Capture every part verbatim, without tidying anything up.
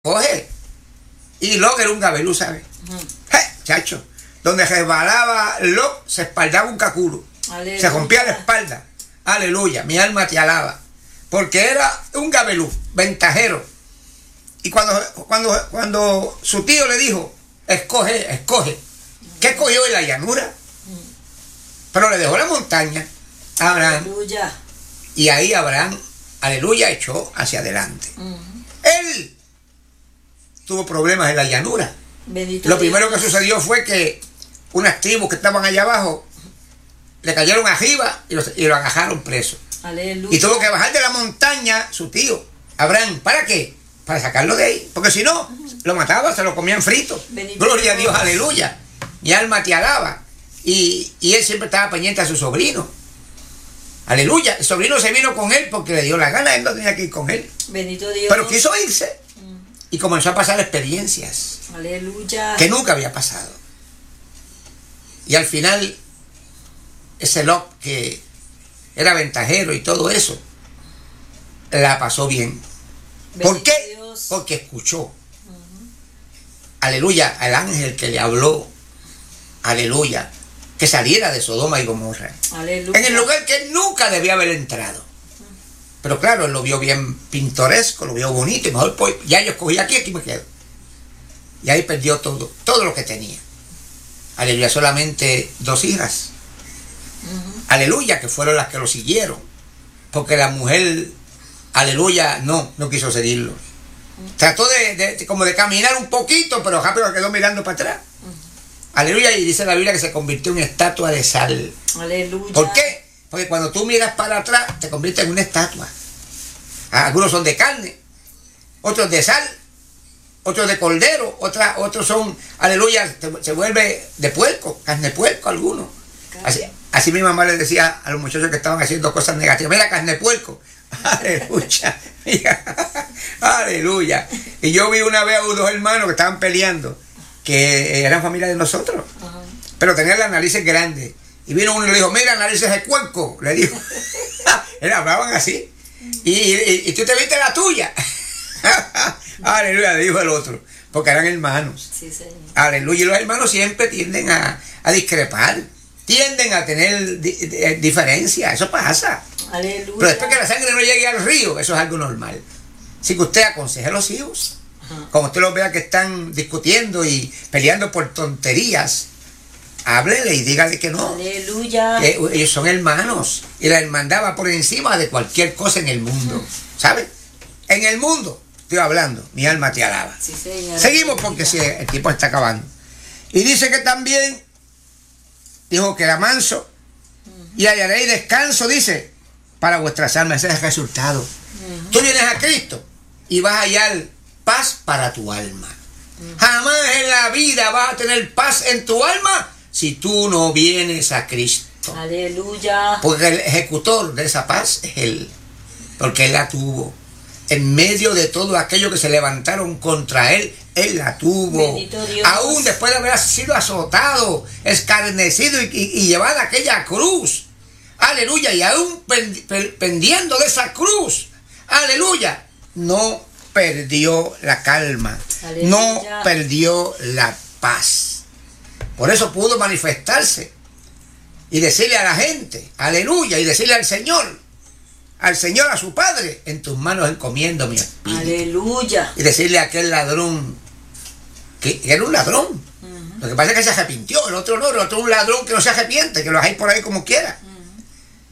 coge. Y Lot era un gabelú, ¿sabes? Uh -huh. ¡Eh, chacho! Donde resbalaba Lot, se espaldaba un caculo. Aleluya. Se rompía la espalda. Aleluya, mi alma te alaba. Porque era un gabelú, ventajero. Y cuando, cuando, cuando su tío le dijo, escoge, escoge. ¿Qué escogió en la llanura? Pero le dejó la montaña a Abraham. Aleluya. Y ahí Abraham, aleluya, echó hacia adelante. Uh-huh. Él tuvo problemas en la llanura. Bendito Lo primero Dios. que sucedió fue que unas tribus que estaban allá abajo le cayeron arriba y lo, y lo agarraron preso. Aleluya. Y tuvo que bajar de la montaña su tío, Abraham. ¿Para qué? Para sacarlo de ahí. Porque si no, uh-huh. lo mataban, se lo comían frito. Bendito Gloria Dios. a Dios, aleluya. Mi alma te alaba. Y, y él siempre estaba pendiente a su sobrino. Aleluya. El sobrino se vino con él porque le dio la gana. Él no tenía que ir con él. Bendito Dios. Pero quiso irse. Mm. Y comenzó a pasar experiencias. Aleluya. Que nunca había pasado. Y al final, ese Lot que era ventajero y todo eso, la pasó bien. Bendito ¿Por qué? Dios. Porque escuchó. Uh-huh. Aleluya. Al ángel que le habló. Aleluya. Que saliera de Sodoma y Gomorra. Aleluya. En el lugar que él nunca debía haber entrado. Pero claro, él lo vio bien pintoresco, lo vio bonito, y mejor pues, ya yo escogí aquí, aquí me quedo. Y ahí perdió todo, todo lo que tenía. Aleluya, solamente dos hijas. Uh-huh. Aleluya, que fueron las que lo siguieron. Porque la mujer, aleluya, no, no quiso seguirlo. Uh-huh. Trató de, de, como de caminar un poquito, pero rápido quedó mirando para atrás. Uh-huh. Aleluya, y dice la Biblia que se convirtió en estatua de sal. Aleluya. ¿Por qué? Porque cuando tú miras para atrás, te conviertes en una estatua. Algunos son de carne, otros de sal, otros de cordero, otra, otros son, aleluya, se vuelve de puerco, carne de puerco algunos. Así, así mi mamá les decía a los muchachos que estaban haciendo cosas negativas, mira, carne de puerco. Aleluya, mira, aleluya. Y yo vi una vez a dos hermanos que estaban peleando, que eran familia de nosotros, uh-huh. pero tenían las narices grandes. Y vino uno y le dijo, mira, narices de cuenco, le dijo. Él hablaban así. Y, y, y tú te viste la tuya. Aleluya, le dijo el otro. Porque eran hermanos. Sí, señor. Aleluya. Y los hermanos siempre tienden a, a discrepar. Tienden a tener di, di, diferencia. Eso pasa. Aleluya. Pero después que la sangre no llegue al río, eso es algo normal. Así que usted aconseje a los hijos. Como usted los vea que están discutiendo y peleando por tonterías, háblele y dígale que no. Aleluya. Que ellos son hermanos. Y la hermandad va por encima de cualquier cosa en el mundo. ¿Sabes? En el mundo, estoy hablando, mi alma te alaba. Sí, señor. Seguimos porque si el tiempo está acabando. Y dice que también, dijo que era manso, uh-huh. y hallaréis descanso, dice, para vuestras almas. Ese es el resultado. Uh-huh. Tú vienes a Cristo y vas a hallar paz para tu alma. Uh-huh. Jamás en la vida vas a tener paz en tu alma si tú no vienes a Cristo. Aleluya. Porque el ejecutor de esa paz es Él. Porque Él la tuvo. En medio de todo aquello que se levantaron contra Él, Él la tuvo. Bendito Dios. Aún después de haber sido azotado, escarnecido y, y, y llevado a aquella cruz. Aleluya. Y aún pendiendo de esa cruz. Aleluya. No perdió la calma. Aleluya. No perdió la paz. Por eso pudo manifestarse y decirle a la gente, aleluya, y decirle al Señor, al Señor, a su Padre, en tus manos encomiendo mi espíritu. Aleluya. Y decirle a aquel ladrón, que, que era un ladrón. Uh-huh. Lo que pasa es que se arrepintió, el otro no, el otro un ladrón que no se arrepiente, que lo hay por ahí como quiera. Uh-huh.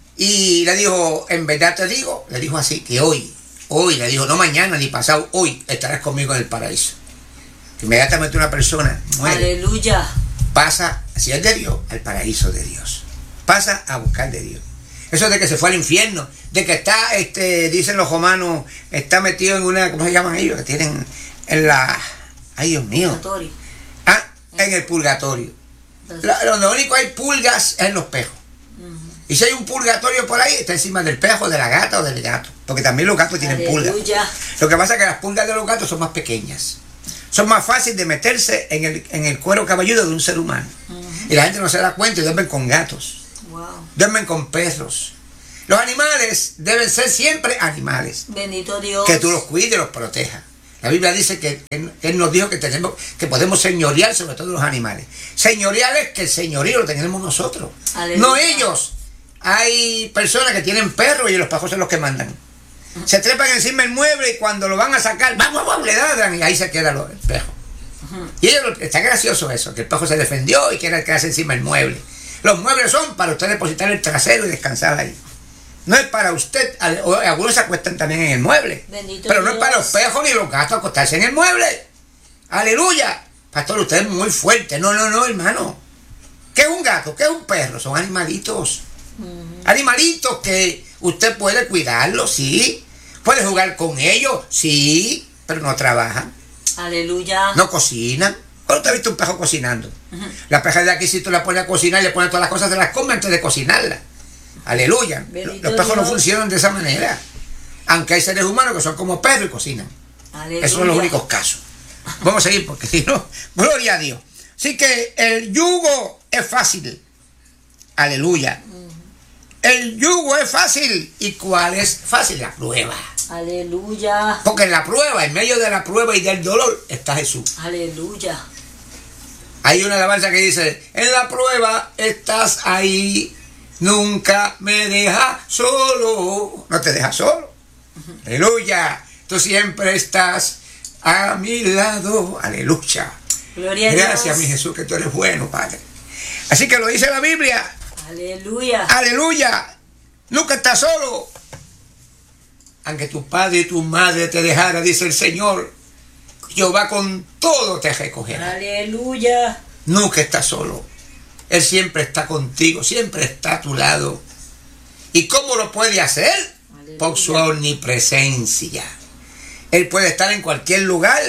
Y le dijo, en verdad te digo, le dijo así, que hoy, hoy, le dijo, no mañana ni pasado, hoy estarás conmigo en el paraíso. Inmediatamente una persona muere. Aleluya. Pasa, si es de Dios, al paraíso de Dios. Pasa a buscar de Dios. Eso de que se fue al infierno, de que está, este, dicen los romanos, está metido en una, ¿cómo se llaman ellos? Que tienen en la, ay Dios mío. Purgatorio. Ah, en el purgatorio. Lo, lo único que hay pulgas es en los pejos. Uh-huh. Y si hay un purgatorio por ahí, está encima del pejo, de la gata o del gato. Porque también los gatos tienen pulgas. Lo que pasa es que las pulgas de los gatos son más pequeñas. Son más fáciles de meterse en el, en el cuero cabelludo de un ser humano. Uh-huh. Y la gente no se da cuenta y duermen con gatos. Wow. Duermen con perros. Los animales deben ser siempre animales. Bendito Dios. Que tú los cuides y los protejas. La Biblia dice que, que, que Él nos dijo que tenemos, que podemos señorear sobre todos los animales. Señorear es que el señorío lo tenemos nosotros, aleluya, no ellos. Hay personas que tienen perros y los perros son los que mandan. Se trepan encima del mueble y cuando lo van a sacar, vamos, vamos, le dan y ahí se queda el perro. Y ellos, está gracioso eso, que el perro se defendió y quiere quedarse encima del mueble. Los muebles son para usted depositar el trasero y descansar ahí. No es para usted, algunos se acuestan también en el mueble. Bendito pero no Dios. Es para los perros ni los gatos acostarse en el mueble. Aleluya. Pastor, usted es muy fuerte. No, no, no, hermano. ¿Qué es un gato? ¿Qué es un perro? Son animalitos. Uh-huh. Animalitos que usted puede cuidarlos, sí. Puede jugar con ellos, sí. Pero no trabajan. Aleluya. No cocinan. ¿Cuándo te has visto un perro cocinando? Uh-huh. La perra de aquí, si tú la pones a cocinar y le pones todas las cosas, se las come antes de cocinarla. Aleluya. Bendito los perros Dios. No funcionan de esa manera. Aunque hay seres humanos que son como perros y cocinan. Aleluya. Esos son los únicos casos. Vamos a seguir porque si no, gloria a Dios. Así que el yugo es fácil. Aleluya. Uh-huh. El yugo es fácil. ¿Y cuál es fácil? La prueba. Aleluya. Porque en la prueba, en medio de la prueba y del dolor, está Jesús. Aleluya. Hay una alabanza que dice, en la prueba estás ahí, nunca me dejas solo. No te dejas solo. Uh-huh. Aleluya. Tú siempre estás a mi lado. Aleluya. Gloria a Gracias, Dios. mi Jesús, que tú eres bueno, Padre. Así que lo dice la Biblia. Aleluya. Aleluya. Nunca estás solo. Aunque tu padre y tu madre te dejara, dice el Señor, Jehová con todo te recogerá. Aleluya. Nunca estás solo. Él siempre está contigo, siempre está a tu lado. ¿Y cómo lo puede hacer? Aleluya. Por su omnipresencia. Él puede estar en cualquier lugar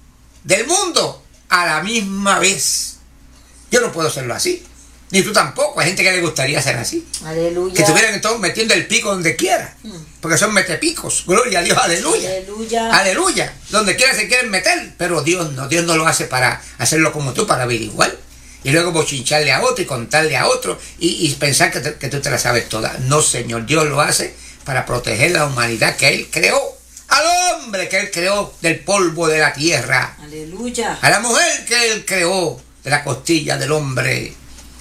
del mundo a la misma vez. Yo no puedo hacerlo así. Ni tú tampoco. Hay gente que le gustaría ser así. Aleluya. Que estuvieran todos metiendo el pico donde quiera. Mm. Porque son metepicos. Gloria a Dios. Aleluya. Aleluya. Aleluya. Donde quiera se quieren meter. Pero Dios no. Dios no lo hace para hacerlo como tú, para averiguar. Y luego bochincharle a otro y contarle a otro. Y, y pensar que, te, que tú te la sabes toda. No, Señor. Dios lo hace para proteger la humanidad que Él creó. Al hombre que Él creó del polvo de la tierra. Aleluya. A la mujer que Él creó de la costilla del hombre.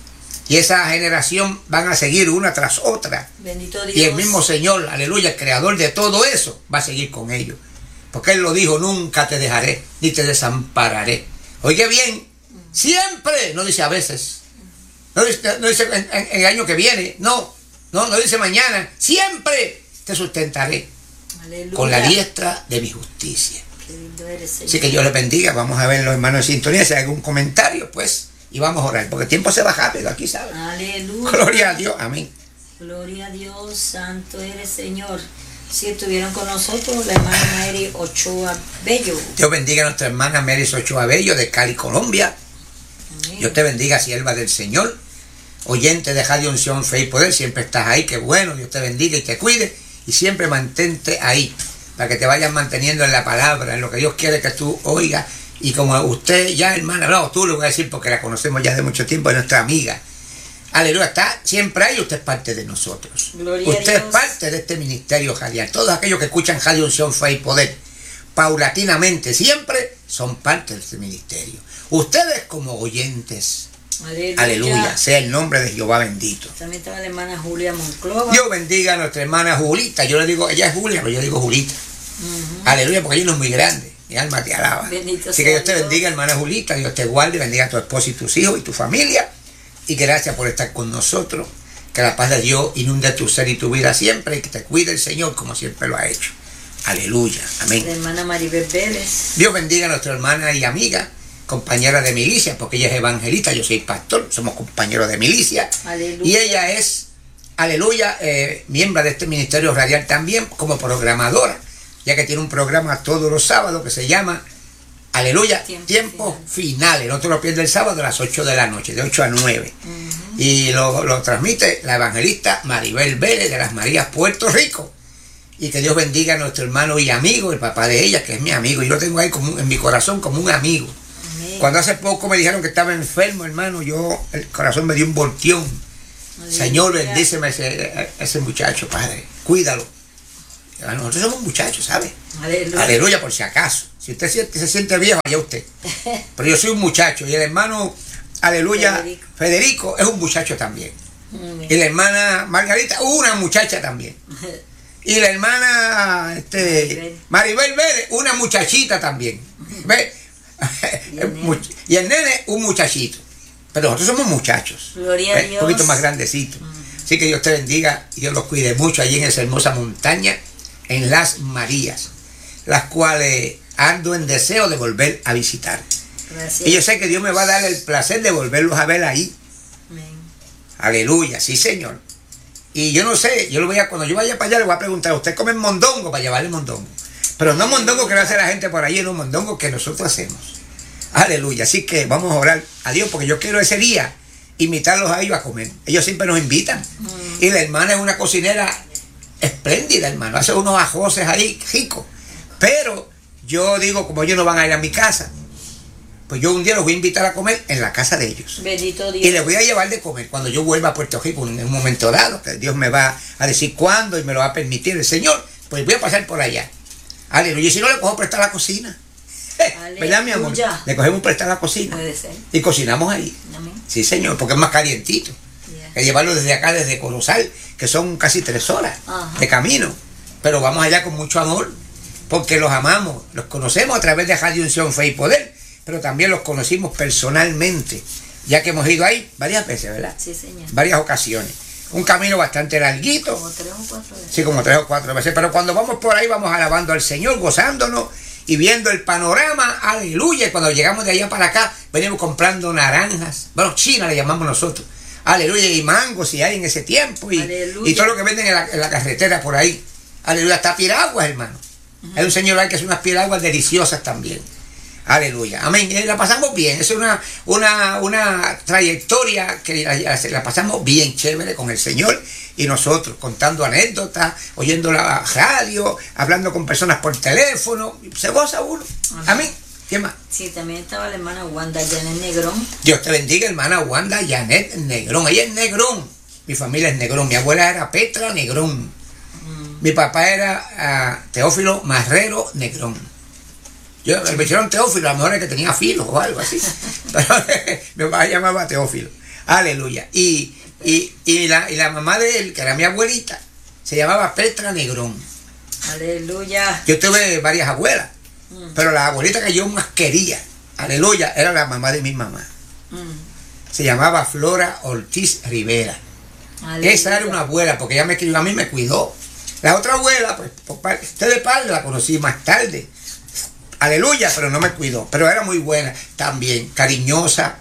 Y esa generación van a seguir una tras otra. Bendito Dios. Y el mismo Señor, aleluya, el creador de todo eso, va a seguir con ellos. Porque Él lo dijo, nunca te dejaré, ni te desampararé. Oye bien, siempre, no dice a veces, no dice, no dice en, en, en el año que viene, no, no, no dice mañana, siempre te sustentaré. Aleluya. Con la diestra de mi justicia. Así que Dios les bendiga. Vamos a ver los hermanos en sintonía. Si hay algún comentario, pues, y vamos a orar, porque el tiempo se va rápido aquí, ¿sabes? Aleluya. Gloria a Dios, amén. Gloria a Dios, santo eres, Señor. Si estuvieron con nosotros la hermana Mary Ochoa Bello. Dios bendiga a nuestra hermana Mary Ochoa Bello de Cali, Colombia. Amén. Dios te bendiga, sierva del Señor. Oyente de Radio Unción, Fe y Poder, siempre estás ahí, qué bueno. Dios te bendiga y te cuide. Y siempre mantente ahí, para que te vayas manteniendo en la palabra, en lo que Dios quiere que tú oigas. Y como usted ya, hermana, no, tú lo voy a decir porque la conocemos ya de mucho tiempo, es nuestra amiga. Aleluya, está siempre ahí, usted es parte de nosotros. Gloria usted a es parte de este ministerio radial. Todos aquellos que escuchan Radio Unción, Fe y Poder, paulatinamente, siempre son parte de este ministerio. Ustedes como oyentes. Aleluya. Aleluya, sea el nombre de Jehová bendito. También está la hermana Julia Monclova. Dios bendiga a nuestra hermana Julita. Yo le digo, ella es Julia, pero yo digo Julita. Uh-huh. Aleluya, porque ella no es muy grande. Mi alma te alaba. Bendito Así que Dios te bendiga, hermana Julita. Dios te guarde, bendiga a tu esposo y tus hijos y tu familia. Y gracias por estar con nosotros. Que la paz de Dios inunde tu ser y tu vida siempre. Y que te cuide el Señor como siempre lo ha hecho. Aleluya. Amén. La hermana Maribel Vélez. Dios bendiga a nuestra hermana y amiga, compañera de milicia, porque ella es evangelista, yo soy pastor, somos compañeros de milicia. Aleluya. Y ella es, aleluya, eh, miembro de este ministerio radial también como programadora, ya que tiene un programa todos los sábados que se llama, aleluya, Tiempo, tiempo final. final. El otro lo pierde el sábado a las ocho de la noche, de ocho a nueve. Uh-huh. Y lo, lo transmite la evangelista Maribel Vélez de las Marías, Puerto Rico. Y que Dios bendiga a nuestro hermano y amigo, el papá de ella, que es mi amigo. Yo lo tengo ahí como, en mi corazón como un amigo. Amén. Cuando hace poco me dijeron que estaba enfermo, hermano, yo, el corazón me dio un volteón. Aleluya. Señor, bendíceme a ese, a ese muchacho, Padre. Cuídalo. Nosotros somos muchachos, ¿sabe? Aleluya. Aleluya, por si acaso. Si usted siente, se siente viejo, allá usted. Pero yo soy un muchacho y el hermano, aleluya, Federico, Federico es un muchacho también. Mm. Y la hermana Margarita, una muchacha también. Y la hermana este, Maribel Vélez, una muchachita también. ¿Ve? Y el, y el nene, un muchachito. Pero nosotros somos muchachos. Gloria a Dios. Un poquito más grandecitos. Mm. Así que Dios te bendiga y Dios los cuide mucho allí en esa hermosa montaña, en Las Marías, las cuales ando en deseo de volver a visitar. Gracias. Y yo sé que Dios me va a dar el placer de volverlos a ver ahí. Amén. Aleluya, sí, Señor. Y yo no sé, yo lo voy a, cuando yo vaya para allá le voy a preguntar, ¿usted come mondongo? Para llevarle mondongo. Pero no mondongo que lo hace la gente por allí, no mondongo que nosotros hacemos. Aleluya. Así que vamos a orar a Dios porque yo quiero ese día invitarlos a ellos a comer. Ellos siempre nos invitan. Mm. Y la hermana es una cocinera espléndida, hermano. Hace unos ajoses ahí ricos. Pero yo digo, como ellos no van a ir a mi casa, pues yo un día los voy a invitar a comer en la casa de ellos. Bendito Dios. Y les voy a llevar de comer cuando yo vuelva a Puerto Rico en un momento dado, que Dios me va a decir cuándo y me lo va a permitir el Señor. Pues voy a pasar por allá. Aleluya. Y si no, le cojo prestar la cocina. ¿Verdad, mi amor? Le cogemos prestar la cocina. Puede ser. Y cocinamos ahí. Amén. Sí, Señor, porque es más calientito. Yeah. Que llevarlo desde acá, desde Corozal, que son casi tres horas uh-huh. de camino. Pero vamos allá con mucho amor, porque los amamos, los conocemos a través de Radio Unción, Fe y Poder, pero también los conocimos personalmente, ya que hemos ido ahí varias veces, ¿verdad? Sí, Señor. Varias ocasiones. Un camino bastante larguito. Como tres o cuatro veces. Sí, como tres o cuatro veces. Pero cuando vamos por ahí, vamos alabando al Señor, gozándonos y viendo el panorama, aleluya. Y cuando llegamos de allá para acá, venimos comprando naranjas. Bueno, China le llamamos nosotros. Aleluya, y mangos si hay en ese tiempo. Y, y todo lo que venden en la, en la carretera por ahí. Aleluya, hasta piraguas, hermano. Uh-huh. Hay un señor ahí que hace unas piraguas deliciosas también. Aleluya, amén. Y la pasamos bien. Es una, una, una trayectoria que la, la pasamos bien chévere con el Señor y nosotros, contando anécdotas, oyendo la radio, hablando con personas por teléfono. Se goza uno. Amén. Amén. ¿Qué más? Sí, también estaba la hermana Wanda Janet Negrón. Dios te bendiga, hermana Wanda Janet Negrón. Ella es Negrón. Mi familia es Negrón. Mi abuela era Petra Negrón. Mm. Mi papá era uh, Teófilo Marrero Negrón. Yo me hicieron Teófilo, a lo mejor es que tenía filo o algo así. Pero mi papá llamaba Teófilo. Aleluya. Y, y, y, la, y la mamá de él, que era mi abuelita, se llamaba Petra Negrón. Aleluya. Yo tuve varias abuelas, mm. pero la abuelita que yo más quería, aleluya, era la mamá de mi mamá. Mm. Se llamaba Flora Ortiz Rivera. Aleluya. Esa era una abuela, porque ella me crió, a mí me cuidó. La otra abuela, pues, por usted de padre la conocí más tarde. Aleluya, pero no me cuidó. Pero era muy buena también, cariñosa,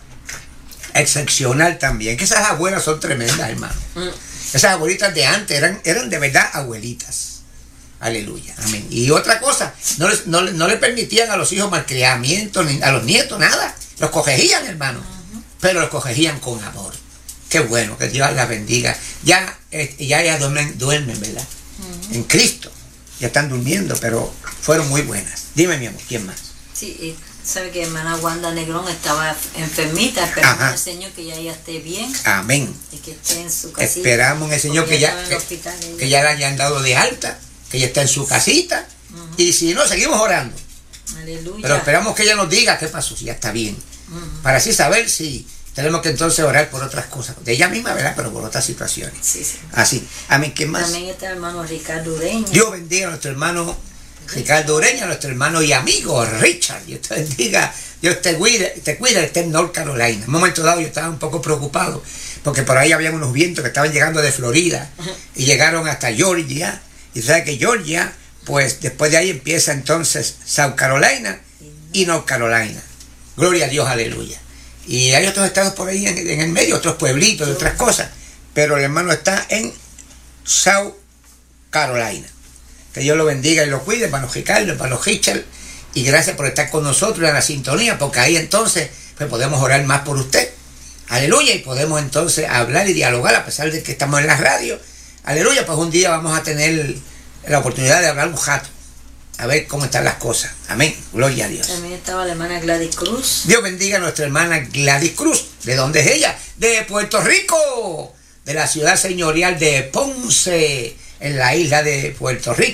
excepcional también. Que esas abuelas son tremendas, hermano. Mm. Esas abuelitas de antes eran, eran de verdad abuelitas. Aleluya, amén. Y otra cosa, no les, no, no le permitían a los hijos malcriamiento, ni a los nietos, nada. Los cogían, hermano. Uh-huh. Pero los cogían con amor. Qué bueno, que Dios las bendiga. Ya, eh, ya ellas duermen, duermen, ¿verdad? Uh-huh. En Cristo. Ya están durmiendo, pero fueron muy buenas. Dime, mi amor, ¿quién más? Sí, y sabe que hermana Wanda Negrón estaba enfermita, esperamos en el Señor que ya ella esté bien. Amén. Y que esté en su casita. Esperamos en el Señor que ya, que, hospital, que ya la hayan dado de alta, que ella está en su casita. Uh-huh. Y si no, seguimos orando. Aleluya. Pero esperamos que ella nos diga qué pasó, si ya está bien. Uh-huh. Para así saber si tenemos que entonces orar por otras cosas. De ella misma, ¿verdad? Pero por otras situaciones. Sí, sí. Así. Amén. ¿Qué más? También está el hermano Ricardo Ureña. Dios bendiga a nuestro hermano Ricardo Ureña, nuestro hermano y amigo Richard. Dios te bendiga. Dios te cuide, te cuida, esté en North Carolina. En un momento dado yo estaba un poco preocupado porque por ahí había unos vientos que estaban llegando de Florida uh-huh. y llegaron hasta Georgia. Y sabes que Georgia, pues después de ahí empieza entonces South Carolina y North Carolina. Gloria a Dios, aleluya. Y hay otros estados por ahí en, en el medio, otros pueblitos y otras cosas. Pero el hermano está en South Carolina. Que Dios lo bendiga y lo cuide, para los Ricardo, para los Richard. Y gracias por estar con nosotros en la sintonía, porque ahí entonces pues podemos orar más por usted. Aleluya. Y podemos entonces hablar y dialogar a pesar de que estamos en la radio. Aleluya. Pues un día vamos a tener la oportunidad de hablar un rato. A ver cómo están las cosas. Amén. Gloria a Dios. También estaba la hermana Gladys Cruz. Dios bendiga a nuestra hermana Gladys Cruz. ¿De dónde es ella? De Puerto Rico. De la ciudad señorial de Ponce, en la isla de Puerto Rico.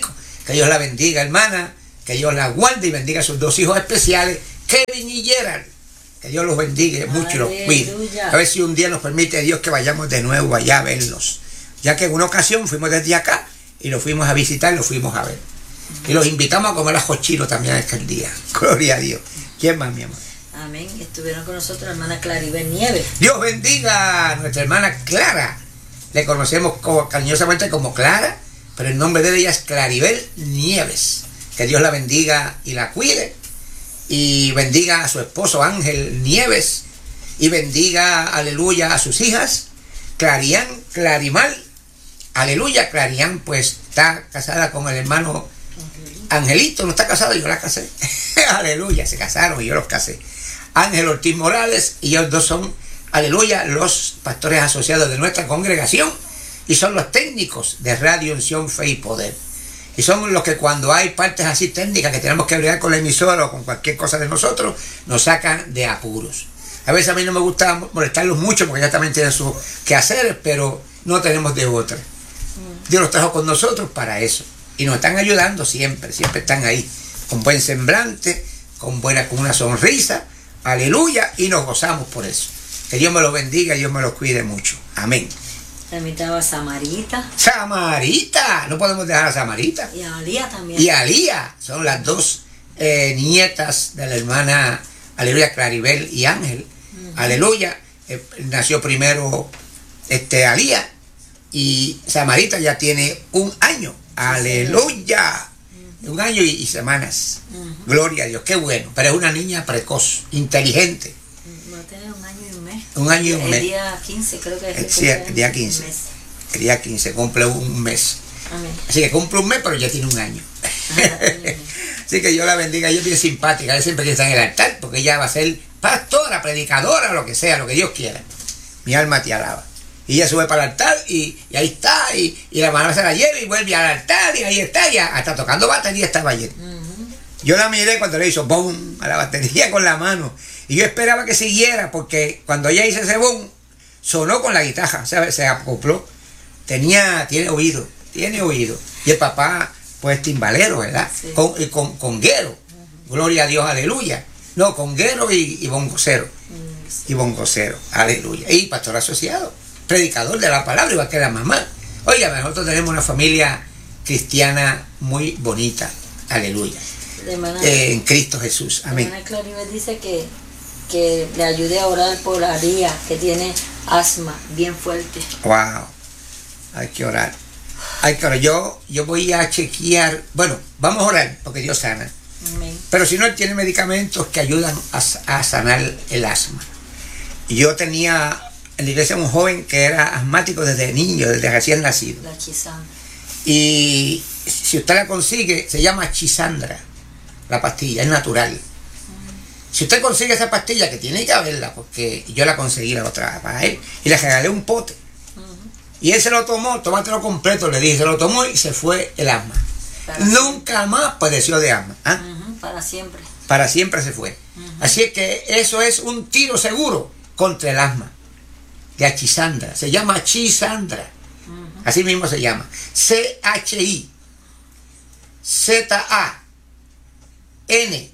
Que Dios la bendiga, hermana. Que Dios la guarde y bendiga a sus dos hijos especiales, Kevin y Gerald. Que Dios los bendiga mucho y los cuide. A ver si un día nos permite Dios que vayamos de nuevo allá a verlos. Ya que en una ocasión fuimos desde acá y los fuimos a visitar y los fuimos a ver. Y los invitamos a comer ajos chinos también aquel día. Gloria a Dios. ¿Quién más, mi amor? Amén. Estuvieron con nosotros la hermana Claribel Nieves. Dios bendiga a nuestra hermana Clara. Le conocemos como, cariñosamente como Clara, pero el nombre de ella es Claribel Nieves. Que Dios la bendiga y la cuide. Y bendiga a su esposo Ángel Nieves. Y bendiga, aleluya, a sus hijas, Clarián, Clarimal. Aleluya, Clarián pues está casada con el hermano Angelito, no está casado, yo la casé. Aleluya, se casaron y yo los casé. Ángel Ortiz Morales y ellos dos son, aleluya, los pastores asociados de nuestra congregación y son los técnicos de Radio Unción, Fe y Poder. Y son los que cuando hay partes así técnicas que tenemos que bregar con la emisora o con cualquier cosa de nosotros, nos sacan de apuros. A veces a mí no me gusta molestarlos mucho porque ya también tienen sus quehaceres, pero no tenemos de otra. Dios los trajo con nosotros para eso. Y nos están ayudando siempre, siempre están ahí, con buen semblante, con buena, con una sonrisa, aleluya, y nos gozamos por eso. Que Dios me los bendiga y Dios me los cuide mucho. Amén. También estaba Samarita. Samarita, no podemos dejar a Samarita. Y a Alía también. Y Alía, son las dos eh, nietas de la hermana, aleluya, Claribel y Ángel. Uh-huh. Aleluya, eh, nació primero este, Alía y Samarita ya tiene un año. Aleluya. Uh-huh. Un año y, y semanas. Uh-huh. Gloria a Dios, qué bueno. Pero es una niña precoz, inteligente. Va a tener un año y un mes. Un año y un el mes. El día quince creo que es. El, sí, el día quince. El día quince cumple un mes. Amén. Así que cumple un mes, pero ya tiene un año. Ajá, así que Dios la bendiga. Ella es bien simpática. Ella siempre está en el altar porque ella va a ser pastora, predicadora, lo que sea, lo que Dios quiera. Mi alma te alaba. Y ella sube para el altar y, y ahí está, y, y la mano se la lleva y vuelve al altar y ahí está, y hasta tocando batería estaba ayer. Uh-huh. Yo la miré cuando le hizo boom a la batería con la mano y yo esperaba que siguiera porque cuando ella hizo ese boom sonó con la guitarra, ¿sabes? Se acopló, tenía, tiene oído, tiene oído. Y el papá pues timbalero, ¿verdad? Sí. Con, con, conguero, uh-huh. Gloria a Dios, aleluya. No, conguero y, y bongocero, uh-huh. Y bongocero, aleluya. Y pastor asociado, predicador de la palabra, igual que la mamá. Oiga, nosotros tenemos una familia cristiana muy bonita, aleluya, eh, en Cristo Jesús, amén. La hermana Claribel dice que, que le ayude a orar por Aría, que tiene asma bien fuerte. Wow, hay que orar, hay que orar. Yo, yo voy a chequear, bueno, vamos a orar porque Dios sana. Amén. Pero si no, él tiene medicamentos que ayudan a, a sanar el asma. Yo tenía en la iglesia un joven que era asmático desde niño, desde recién nacido. La Chisandra. Y si usted la consigue, se llama Chisandra, la pastilla, es natural. Uh-huh. Si usted consigue esa pastilla, que tiene que haberla, porque yo la conseguí la otra para él, y le regalé un pote. Uh-huh. Y él se lo tomó, tómatelo completo, le dije, se lo tomó y se fue el asma. Para Nunca siempre. más padeció de asma. ¿Ah? Uh-huh. Para siempre. Para siempre se fue. Uh-huh. Así es que eso es un tiro seguro contra el asma. De Chisandra, se llama Chisandra, uh-huh. Así mismo se llama, C H I Z A N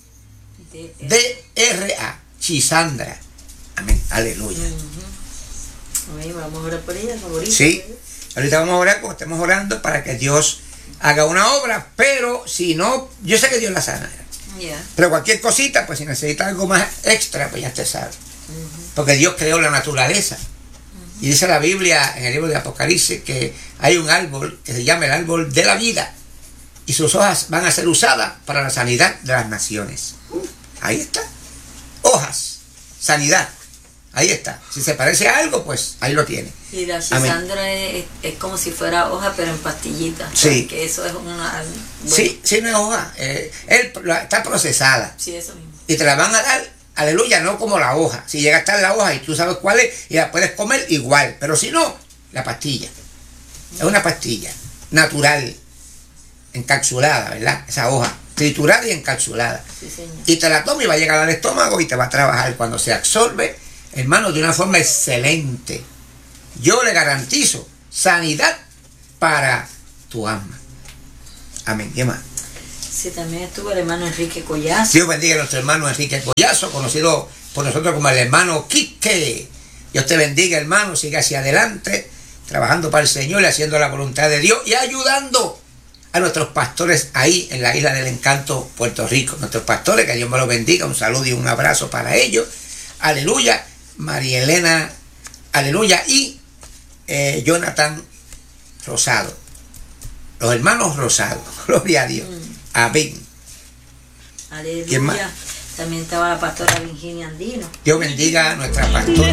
D R A, Chisandra, amén, aleluya. Uh-huh. Amén, vamos a orar por ella, favorita. Sí, ahorita vamos a orar como estemos orando para que Dios haga una obra, pero si no, yo sé que Dios la sana, yeah. Pero cualquier cosita, pues si necesita algo más extra, pues ya te sabe. Uh-huh. Porque Dios creó la naturaleza. Uh-huh. Y dice la Biblia en el libro de Apocalipsis que hay un árbol que se llama el árbol de la vida y sus hojas van a ser usadas para la sanidad de las naciones. Uh, ahí está. Hojas, sanidad. Ahí está. Si se parece a algo, pues ahí lo tiene. Y la Chisandra es, es como si fuera hoja, pero en pastillita. Sí. Que eso es una... Bueno. Sí, sí, no es hoja. Eh, él, está procesada. Sí, eso mismo. Y te la van a dar, aleluya, no como la hoja. Si llega a estar la hoja y tú sabes cuál es, y la puedes comer igual. Pero si no, la pastilla. Es una pastilla natural, encapsulada, ¿verdad? Esa hoja, triturada y encapsulada. Sí, señor. Y te la tomas y va a llegar al estómago y te va a trabajar cuando se absorbe, hermano, de una forma excelente. Yo le garantizo sanidad para tu alma. Amén. ¿Qué más? Sí, también estuvo el hermano Enrique Collazo. Dios bendiga a nuestro hermano Enrique Collazo, conocido por nosotros como el hermano Quique. Dios te bendiga, hermano, siga hacia adelante, trabajando para el Señor y haciendo la voluntad de Dios y ayudando a nuestros pastores ahí en la Isla del Encanto, Puerto Rico. Nuestros pastores, que Dios me los bendiga, un saludo y un abrazo para ellos. Aleluya. María Elena, aleluya. Y eh, Jonathan Rosado. Los hermanos Rosado. Gloria a Dios. Mm. Amén. Aleluya. También estaba la pastora Virginia Andino. Dios bendiga a nuestra pastora.